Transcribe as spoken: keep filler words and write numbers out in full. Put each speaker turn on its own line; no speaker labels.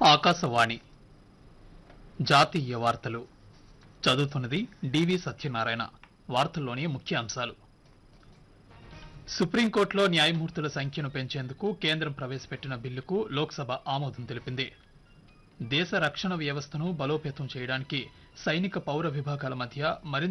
ఆకాశవాణి జాతీయ వార్తలు చదువుతున్నది డివి సత్యనారాయణ. వార్తల్లోని ముఖ్య అంశాలు: సుప్రీంకోర్టులో న్యాయమూర్తుల సంఖ్యను పెంచేందుకు కేంద్రం ప్రవేశపెట్టిన బిల్లుకు లోక్సభ ఆమోదం తెలిపింది. దేశ రక్షణ వ్యవస్థను బలోపేతం చేయడానికి సైనిక పౌర విభాగాల మధ్య మరింత